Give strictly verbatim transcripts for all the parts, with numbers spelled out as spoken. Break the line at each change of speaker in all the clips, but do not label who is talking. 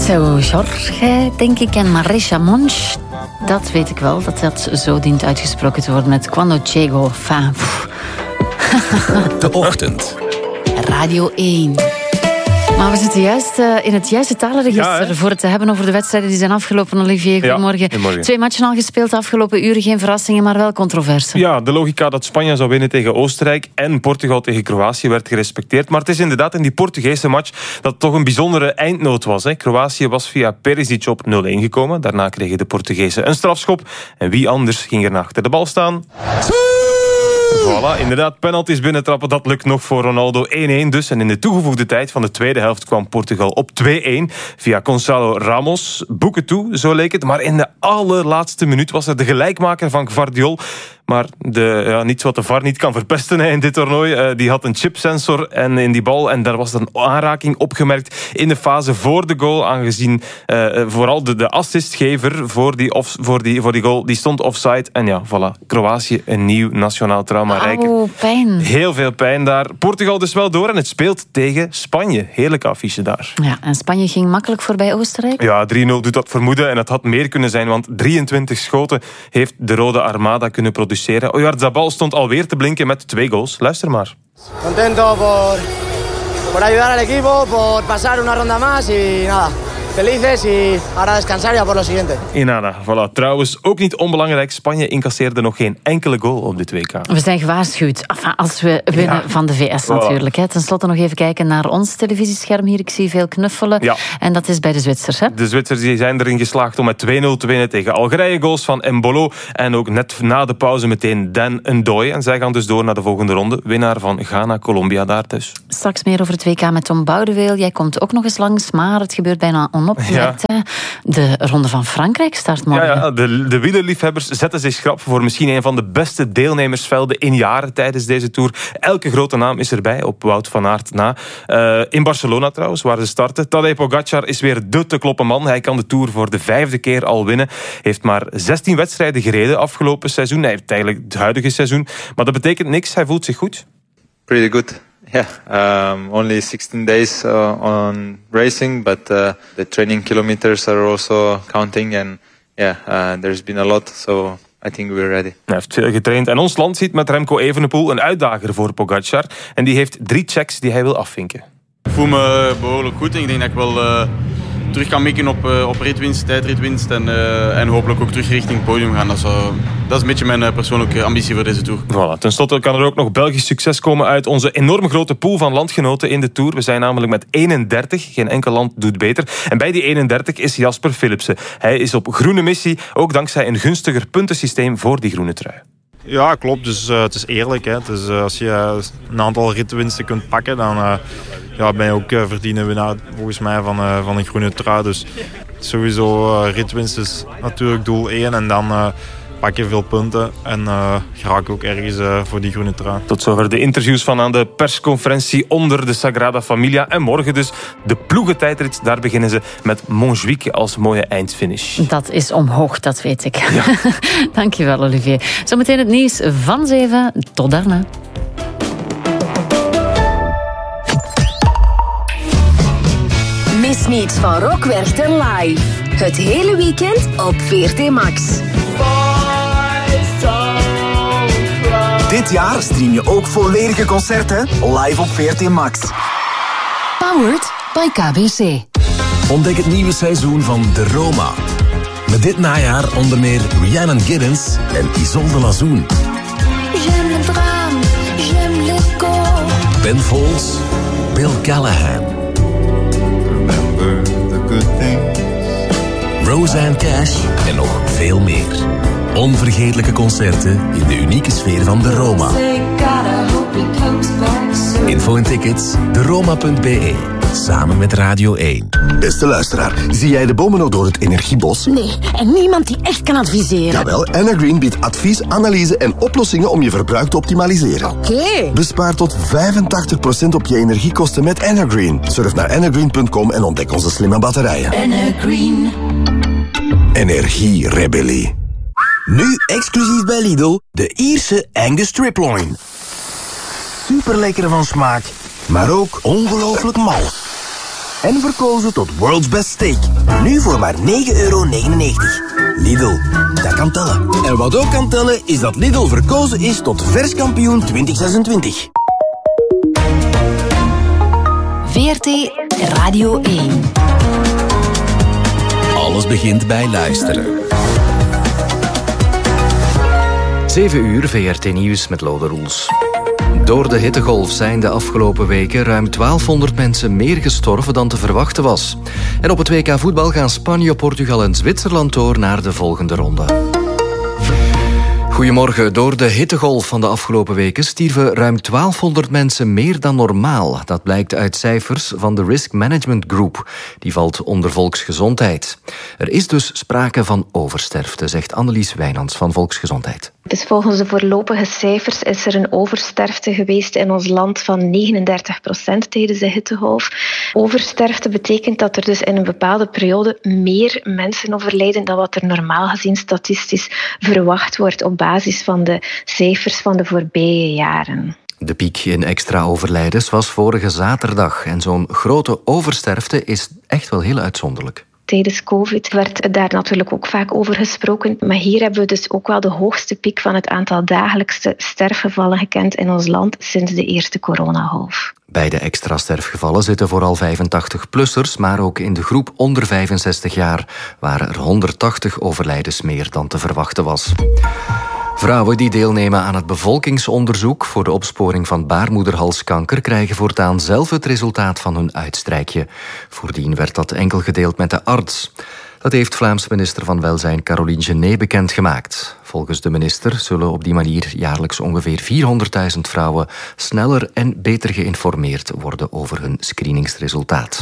Seu Jorge, denk ik, en Marisha Monch. Dat weet ik wel, dat dat zo dient uitgesproken te worden met Cuando Llego. Enfin,
de ochtend.
Radio één. Maar we zitten juist uh, in het juiste talenregister ja, voor het te hebben over de wedstrijden die zijn afgelopen. Olivier, goedemorgen. Ja, Twee matchen al gespeeld de afgelopen uren. Geen verrassingen, maar wel controverse.
Ja, de logica dat Spanje zou winnen tegen Oostenrijk en Portugal tegen Kroatië werd gerespecteerd. Maar het is inderdaad in die Portugese match dat toch een bijzondere eindnoot was. Hè. Kroatië was via Perisic op nul-een gekomen. Daarna kregen de Portugezen een strafschop. En wie anders ging er achter de bal staan? Voilà, inderdaad, penalties binnentrappen, dat lukt nog voor Ronaldo. één-een dus. En in de toegevoegde tijd van de tweede helft kwam Portugal op twee-een. Via Gonçalo Ramos. Boeken toe, zo leek het. Maar in de allerlaatste minuut was er de gelijkmaker van Gvardiol. Maar de, ja, niets wat de V A R niet kan verpesten hè, in dit toernooi. Uh, die had een chipsensor en in die bal. En daar was een aanraking opgemerkt in de fase voor de goal. Aangezien uh, vooral de, de assistgever voor die, off, voor, die, voor die goal, die stond offside. En ja, voilà, Kroatië, een nieuw nationaal trauma.
Oh, pijn.
Heel veel pijn daar. Portugal dus wel door en het speelt tegen Spanje. Heerlijke affiche daar.
Ja, en Spanje ging makkelijk voorbij Oostenrijk?
Ja, drie-nul doet dat vermoeden. En het had meer kunnen zijn, want drieëntwintig schoten heeft de Rode Armada kunnen produceren. Oyarzabal stond alweer te blinken met twee goals. Luister maar.
Contento por, por ayudar al equipo, por pasar una ronda más y nada. Felices y ahora descansar ya por lo siguiente.
Y nada, voilà. Trouwens, ook niet onbelangrijk. Spanje incasseerde nog geen enkele goal op dit W K.
We zijn gewaarschuwd. Enfin, als we winnen ja. van de V S natuurlijk. Hè. Ten slotte nog even kijken naar ons televisiescherm hier. Ik zie veel knuffelen. Ja. En dat is bij de Zwitsers. Hè?
De Zwitsers die zijn erin geslaagd om met twee-nul te winnen tegen Algerije. Goals van Embolo. En ook net na de pauze meteen Dan Ndoye. En zij gaan dus door naar de volgende ronde. Winnaar van Ghana-Colombia daar dus.
Straks meer over het W K met Tom Boudeweel. Jij komt ook nog eens langs, maar het gebeurt bijna on onopgemerkt. Ja. De Ronde van Frankrijk start morgen.
Ja, ja, de, de wielerliefhebbers zetten zich schrap voor misschien een van de beste deelnemersvelden in jaren tijdens deze Tour. Elke grote naam is erbij, op Wout van Aert na. Uh, in Barcelona trouwens, waar ze starten. Tadej Pogacar is weer de te kloppen man. Hij kan de Tour voor de vijfde keer al winnen. Heeft maar zestien wedstrijden gereden afgelopen seizoen. Hij heeft eigenlijk het huidige seizoen. Maar dat betekent niks, hij voelt zich goed.
Pretty good. Yeah, um, only sixteen days uh, on racing, but uh, the training kilometers are also counting, and yeah, uh, there's been a lot, so I think we're ready.
Hij heeft veel getraind en ons land ziet met Remco Evenepoel een uitdager voor Pogacar, en die heeft drie checks die hij wil afvinken.
Ik voel me behoorlijk goed en ik denk dat ik wel uh, terug kan mikken op, uh, op ritwinst, tijdritwinst en, uh, en hopelijk ook terug richting het podium gaan. Dat is, uh, dat is een beetje mijn uh, persoonlijke ambitie voor deze Tour.
Voilà. Ten slotte kan er ook nog Belgisch succes komen uit onze enorm grote pool van landgenoten in de Tour. We zijn namelijk met eenendertig. Geen enkel land doet beter. En bij die eenendertig is Jasper Philipsen. Hij is op groene missie, ook dankzij een gunstiger puntensysteem voor die groene trui.
Ja, klopt. Dus, uh, het is eerlijk. Hè. Dus, uh, als je uh, een aantal ritwinsten kunt pakken, dan uh, ja, ben je ook uh, verdiende winnaar volgens mij van, uh, van een groene trui. Dus sowieso uh, ritwinst is natuurlijk doel één en dan uh, pak je veel punten en uh, raak ook ergens uh, voor die groene trui.
Tot zover de interviews van aan de persconferentie onder de Sagrada Familia. En morgen dus de ploegentijdrit. Daar beginnen ze met Montjuïc als mooie eindfinish.
Dat is omhoog, dat weet ik. Ja. Dankjewel, Olivier. Zometeen het nieuws van zeven. Tot daarna.
Mis niets van Rock Werchter live. Het hele weekend op V R T Max.
Dit jaar stream je ook volledige concerten live op V R T Max.
Powered by K B C.
Ontdek het nieuwe seizoen van De Roma. Met dit najaar onder meer Rhiannon Giddens en Isolde Lazoen.
J'aime le drame, j'aime l'écho.
Ben Folds, Bill Callahan.
Remember the good things.
Roseanne Cash en nog veel meer. Onvergetelijke concerten in de unieke sfeer van De Roma. Info en tickets, de roma punt b e. Samen met Radio één.
Beste luisteraar, zie jij de bomen nog door het energiebos?
Nee, en niemand die echt kan adviseren.
Jawel, Energreen biedt advies, analyse en oplossingen om je verbruik te optimaliseren.
Oké. Okay.
Bespaar tot vijfentachtig procent op je energiekosten met Energreen. Surf naar energreen punt com en ontdek onze slimme batterijen.
Energreen.
Energierebellie.
Nu exclusief bij Lidl, de Ierse Angus Striploin. Super lekker van smaak, maar ook ongelooflijk mal. En verkozen tot World's Best Steak. Nu voor maar negen euro negenennegentig. Lidl, dat kan tellen. En wat ook kan tellen is dat Lidl verkozen is tot verskampioen twintig zesentwintig.
V R T Radio één.
Alles begint bij luisteren.
zeven uur V R T Nieuws met Lode Roels. Door de hittegolf zijn de afgelopen weken ruim twaalfhonderd mensen meer gestorven dan te verwachten was. En op het W K voetbal gaan Spanje, Portugal en Zwitserland door naar de volgende ronde. Goedemorgen. Door de hittegolf van de afgelopen weken stierven ruim twaalfhonderd mensen meer dan normaal. Dat blijkt uit cijfers van de Risk Management Group. Die valt onder volksgezondheid. Er is dus sprake van oversterfte, zegt Annelies Wijnands van Volksgezondheid.
Dus volgens de voorlopige cijfers is er een oversterfte geweest in ons land van negenendertig procent tijdens de hittegolf. Oversterfte betekent dat er dus in een bepaalde periode meer mensen overlijden dan wat er normaal gezien statistisch verwacht wordt op basis van de cijfers van de voorbije jaren.
De piek in extra overlijdens was vorige zaterdag en zo'n grote oversterfte is echt wel heel uitzonderlijk.
Tijdens COVID werd daar natuurlijk ook vaak over gesproken. Maar hier hebben we dus ook wel de hoogste piek van het aantal dagelijkse sterfgevallen gekend in ons land sinds de eerste coronagolf.
Bij de extra sterfgevallen zitten vooral vijfentachtig-plussers, maar ook in de groep onder vijfenzestig jaar waren er honderdtachtig overlijdens meer dan te verwachten was. Vrouwen die deelnemen aan het bevolkingsonderzoek voor de opsporing van baarmoederhalskanker krijgen voortaan zelf het resultaat van hun uitstrijkje. Voordien werd dat enkel gedeeld met de arts. Dat heeft Vlaams minister van Welzijn Caroline Genet bekendgemaakt. Volgens de minister zullen op die manier jaarlijks ongeveer vierhonderdduizend vrouwen sneller en beter geïnformeerd worden over hun screeningsresultaat.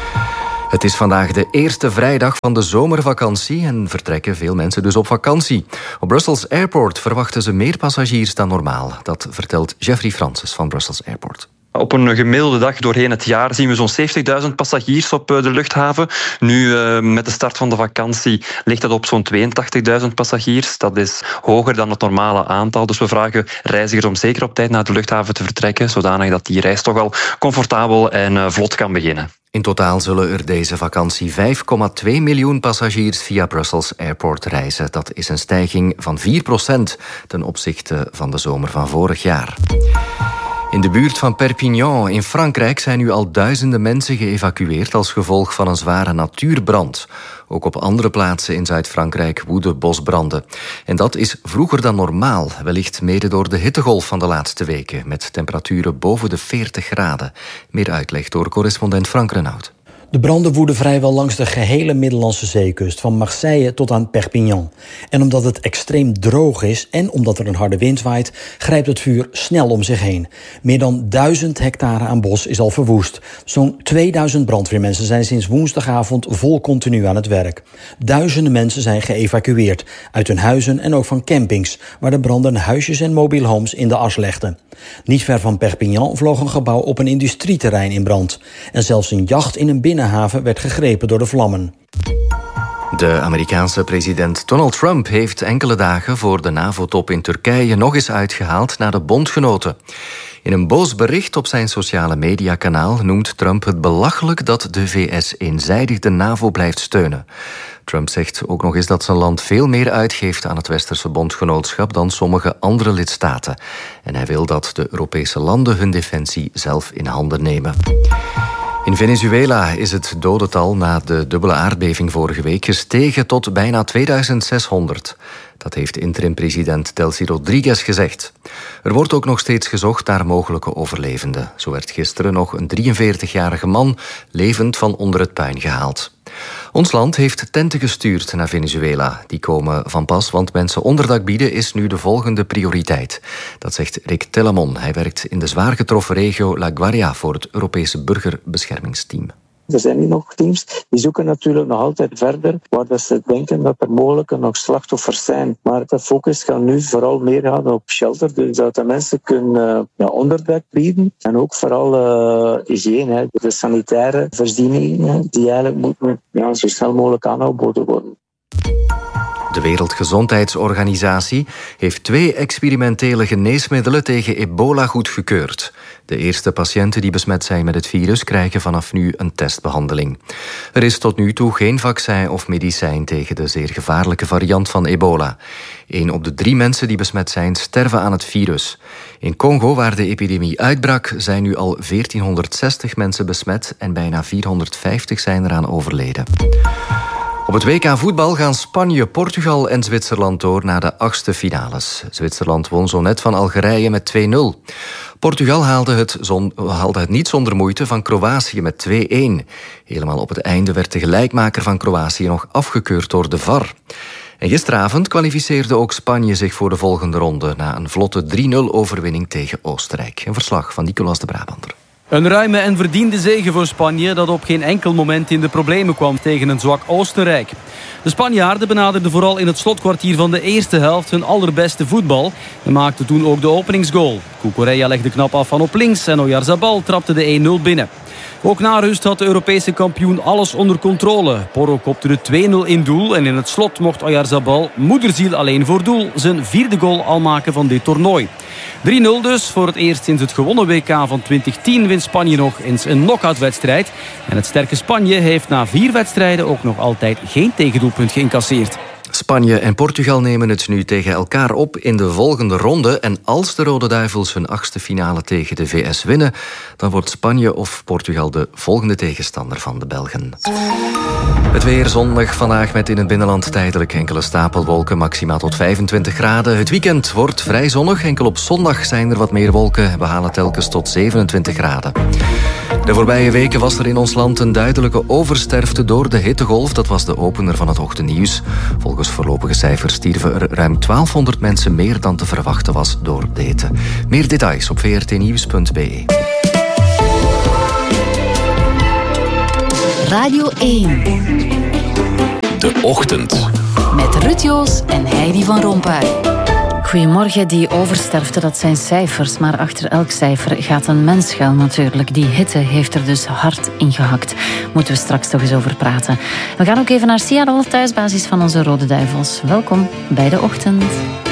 Het is vandaag de eerste vrijdag van de zomervakantie en vertrekken veel mensen dus op vakantie. Op Brussels Airport verwachten ze meer passagiers dan normaal. Dat vertelt Jeffrey Francis van Brussels Airport.
Op een gemiddelde dag doorheen het jaar zien we zo'n zeventigduizend passagiers op de luchthaven. Nu, met de start van de vakantie, ligt dat op zo'n tweeëntachtigduizend passagiers. Dat is hoger dan het normale aantal. Dus we vragen reizigers om zeker op tijd naar de luchthaven te vertrekken, zodanig dat die reis toch al comfortabel en vlot kan beginnen.
In totaal zullen er deze vakantie vijf komma twee miljoen passagiers via Brussels Airport reizen. Dat is een stijging van vier procent ten opzichte van de zomer van vorig jaar. In de buurt van Perpignan in Frankrijk zijn nu al duizenden mensen geëvacueerd als gevolg van een zware natuurbrand. Ook op andere plaatsen in Zuid-Frankrijk woeden bosbranden. En dat is vroeger dan normaal, wellicht mede door de hittegolf van de laatste weken, met temperaturen boven de veertig graden. Meer uitleg door correspondent Frank Renaud.
De branden woeden vrijwel langs de gehele Middellandse zeekust, van Marseille tot aan Perpignan. En omdat het extreem droog is en omdat er een harde wind waait, grijpt het vuur snel om zich heen. Meer dan duizend hectare aan bos is al verwoest. Zo'n tweeduizend brandweermensen zijn sinds woensdagavond vol continu aan het werk. Duizenden mensen zijn geëvacueerd uit hun huizen en ook van campings, waar de branden huisjes en mobile homes in de as legden. Niet ver van Perpignan vloog een gebouw op een industrieterrein in brand. En zelfs een jacht in een binnenhaven werd gegrepen door de vlammen.
De Amerikaanse president Donald Trump heeft enkele dagen voor de NAVO-top in Turkije nog eens uitgehaald naar de bondgenoten. In een boos bericht op zijn sociale mediakanaal noemt Trump het belachelijk dat de V S eenzijdig de NAVO blijft steunen. Trump zegt ook nog eens dat zijn land veel meer uitgeeft aan het westerse bondgenootschap dan sommige andere lidstaten. En hij wil dat de Europese landen hun defensie zelf in handen nemen. In Venezuela is het dodental na de dubbele aardbeving vorige week gestegen tot bijna tweeduizend zeshonderd. Dat heeft interim-president Delcy Rodriguez gezegd. Er wordt ook nog steeds gezocht naar mogelijke overlevenden. Zo werd gisteren nog een drieënveertigjarige man levend van onder het puin gehaald. Ons land heeft tenten gestuurd naar Venezuela. Die komen van pas, want mensen onderdak bieden is nu de volgende prioriteit. Dat zegt Rick Telamon. Hij werkt in de zwaar getroffen regio La Guaira voor het Europese burgerbeschermingsteam.
Er zijn nu nog teams die zoeken natuurlijk nog altijd verder, waar dat ze denken dat er mogelijk nog slachtoffers zijn. Maar de focus gaat nu vooral meer gaan op shelter, dus dat de mensen kunnen uh, ja, onderdak bieden. En ook vooral uh, hygiëne, hè. De sanitaire voorzieningen die eigenlijk moeten ja, zo snel mogelijk aangeboden worden.
De Wereldgezondheidsorganisatie heeft twee experimentele geneesmiddelen tegen ebola goedgekeurd. De eerste patiënten die besmet zijn met het virus krijgen vanaf nu een testbehandeling. Er is tot nu toe geen vaccin of medicijn tegen de zeer gevaarlijke variant van ebola. Een op de drie mensen die besmet zijn sterven aan het virus. In Congo, waar de epidemie uitbrak, zijn nu al veertienhonderdzestig mensen besmet en bijna vierhonderdvijftig zijn eraan overleden. Op het W K voetbal gaan Spanje, Portugal en Zwitserland door naar de achtste finales. Zwitserland won zo net van Algerije met twee nul. Portugal haalde het, zon, haalde het niet zonder moeite van Kroatië met twee-een. Helemaal op het einde werd de gelijkmaker van Kroatië nog afgekeurd door de V A R. En gisteravond kwalificeerde ook Spanje zich voor de volgende ronde na een vlotte drie nul overwinning tegen Oostenrijk. Een verslag van Nicolas de Brabander.
Een ruime en verdiende zege voor Spanje dat op geen enkel moment in de problemen kwam tegen een zwak Oostenrijk. De Spanjaarden benaderden vooral in het slotkwartier van de eerste helft hun allerbeste voetbal en maakten toen ook de openingsgoal. Cucurella legde knap af van op links en Oyarzabal trapte de een nul binnen. Ook na rust had de Europese kampioen alles onder controle. Porro kopte de twee nul in doel en in het slot mocht Oyarzabal, moederziel alleen voor doel, zijn vierde goal al maken van dit toernooi. drie nul dus. Voor het eerst sinds het gewonnen W K van twintig tien wint Spanje nog eens een knock-outwedstrijd. En het sterke Spanje heeft na vier wedstrijden ook nog altijd geen tegendoelpunt geïncasseerd.
Spanje en Portugal nemen het nu tegen elkaar op in de volgende ronde. En als de Rode Duivels hun achtste finale tegen de V S winnen, dan wordt Spanje of Portugal de volgende tegenstander van de Belgen. Het weer zonnig vandaag met in het binnenland tijdelijk enkele stapelwolken, maximaal tot vijfentwintig graden. Het weekend wordt vrij zonnig, enkel op zondag zijn er wat meer wolken. We halen telkens tot zevenentwintig graden. De voorbije weken was er in ons land een duidelijke oversterfte door de hittegolf. Dat was de opener van het ochtendnieuws. Volgens voorlopige cijfers stierven er ruim twaalfhonderd mensen meer dan te verwachten was door de hitte. Meer details op v r t nieuws punt b e.
Radio één.
De Ochtend.
Met Ruud Joos en Heidi van Rompuy.
Goedemorgen, die oversterfte, dat zijn cijfers. Maar achter elk cijfer gaat een mens schuil natuurlijk. Die hitte heeft er dus hard in gehakt. Moeten we straks toch eens over praten. We gaan ook even naar Sia, de thuisbasis van onze Rode Duivels. Welkom bij De Ochtend.